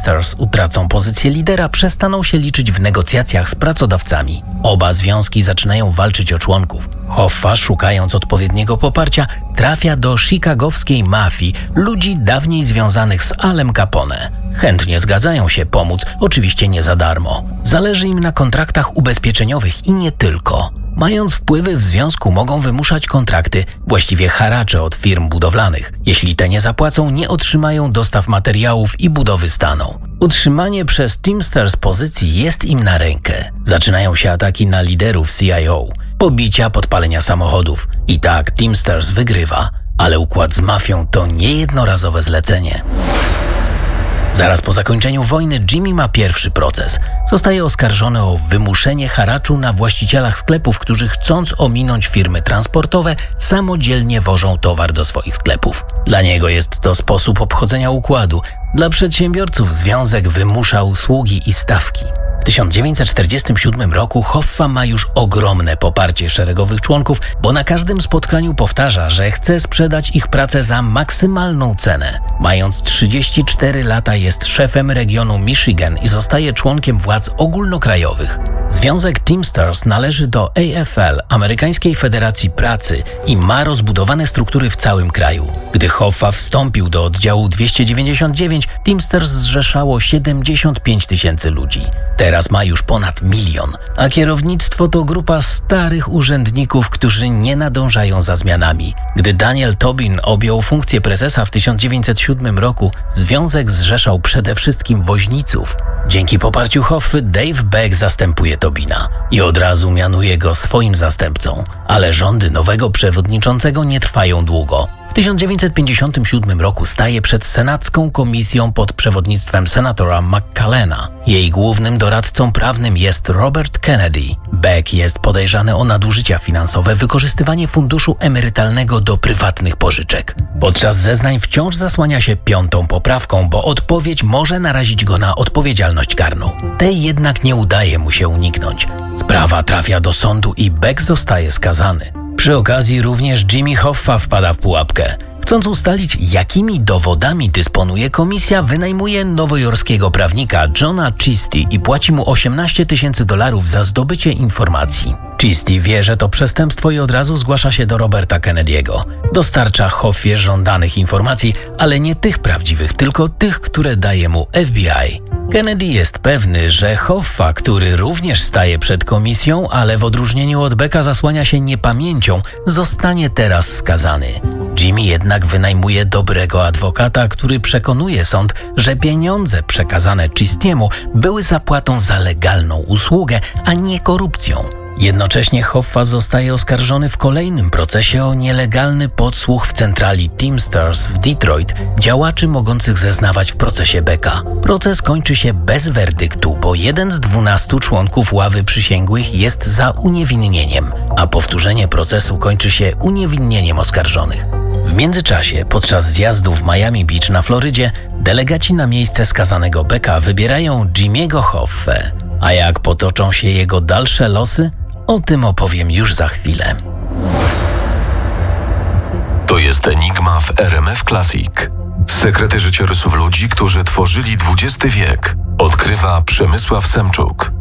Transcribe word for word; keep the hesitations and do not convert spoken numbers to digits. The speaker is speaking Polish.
Teamsters utracą pozycję lidera, przestaną się liczyć w negocjacjach z pracodawcami. Oba związki zaczynają walczyć o członków. Hoffa, szukając odpowiedniego poparcia, trafia do chicagowskiej mafii, ludzi dawniej związanych z Alem Capone. Chętnie zgadzają się pomóc, oczywiście nie za darmo. Zależy im na kontraktach ubezpieczeniowych i nie tylko. Mając wpływy w związku, mogą wymuszać kontrakty, właściwie haracze od firm budowlanych. Jeśli te nie zapłacą, nie otrzymają dostaw materiałów i budowy staną. Utrzymanie przez Teamsters pozycji jest im na rękę. Zaczynają się ataki na liderów C I O, pobicia, podpalenia samochodów. I tak Teamsters wygrywa, ale układ z mafią to niejednorazowe zlecenie. Zaraz po zakończeniu wojny Jimmy ma pierwszy proces. Zostaje oskarżony o wymuszenie haraczu na właścicielach sklepów, którzy chcąc ominąć firmy transportowe, samodzielnie wożą towar do swoich sklepów. Dla niego jest to sposób obchodzenia układu. Dla przedsiębiorców związek wymusza usługi i stawki. W tysiąc dziewięćset czterdziestym siódmym roku Hoffa ma już ogromne poparcie szeregowych członków, bo na każdym spotkaniu powtarza, że chce sprzedać ich pracę za maksymalną cenę. Mając trzydzieści cztery lata jest szefem regionu Michigan i zostaje członkiem władz ogólnokrajowych. Związek Teamsters należy do A F L, Amerykańskiej Federacji Pracy, i ma rozbudowane struktury w całym kraju. Gdy Hoffa wstąpił do oddziału dwieście dziewięćdziesiąt dziewięć, Teamsters zrzeszało siedemdziesiąt pięć tysięcy ludzi. Teraz ma już ponad milion, a kierownictwo to grupa starych urzędników, którzy nie nadążają za zmianami. Gdy Daniel Tobin objął funkcję prezesa w tysiąc dziewięćset siódmym roku, związek zrzeszał przede wszystkim woźniców. Dzięki poparciu Hoffy Dave Beck zastępuje Tobina i od razu mianuje go swoim zastępcą, ale rządy nowego przewodniczącego nie trwają długo. W tysiąc dziewięćset pięćdziesiątym siódmym roku staje przed senacką komisją pod przewodnictwem senatora McCallena. Jej głównym doradcą prawnym jest Robert Kennedy. Beck jest podejrzany o nadużycia finansowe, wykorzystywanie funduszu emerytalnego do prywatnych pożyczek. Podczas zeznań wciąż zasłania się piątą poprawką, bo odpowiedź może narazić go na odpowiedzialność karną. Tej jednak nie udaje mu się uniknąć. Sprawa trafia do sądu i Beck zostaje skazany. Przy okazji również Jimmy Hoffa wpada w pułapkę. Chcąc ustalić, jakimi dowodami dysponuje komisja, wynajmuje nowojorskiego prawnika Johna Chisty i płaci mu osiemnaście tysięcy dolarów za zdobycie informacji. Chisty wie, że to przestępstwo i od razu zgłasza się do Roberta Kennedy'ego. Dostarcza Hoffie żądanych informacji, ale nie tych prawdziwych, tylko tych, które daje mu F B I. Kennedy jest pewny, że Hoffa, który również staje przed komisją, ale w odróżnieniu od Becka zasłania się niepamięcią, zostanie teraz skazany. Jimmy jednak wynajmuje dobrego adwokata, który przekonuje sąd, że pieniądze przekazane Chistiemu były zapłatą za legalną usługę, a nie korupcją. Jednocześnie Hoffa zostaje oskarżony w kolejnym procesie o nielegalny podsłuch w centrali Teamsters w Detroit działaczy mogących zeznawać w procesie Becka. Proces kończy się bez werdyktu, bo jeden z dwunastu członków ławy przysięgłych jest za uniewinnieniem, a powtórzenie procesu kończy się uniewinnieniem oskarżonych. W międzyczasie, podczas zjazdu w Miami Beach na Florydzie, delegaci na miejsce skazanego Becka wybierają Jimmy'ego Hoffę. A jak potoczą się jego dalsze losy? O tym opowiem już za chwilę. To jest Enigma w R M F Classic. Sekrety życiorysów ludzi, którzy tworzyli dwudziesty wiek. Odkrywa Przemysław Semczuk.